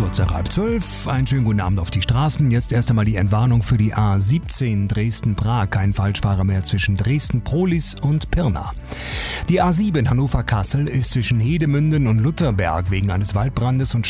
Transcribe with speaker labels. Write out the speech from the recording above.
Speaker 1: kurz nach 11:30. Einen schönen guten Abend auf die Straßen. Jetzt erst einmal die Entwarnung für die A17 Dresden-Prag. Kein Falschfahrer mehr zwischen Dresden-Prohlis und Pirna. Die A7 Hannover-Kassel ist zwischen Hedemünden und Lutherberg wegen eines Waldbrandes und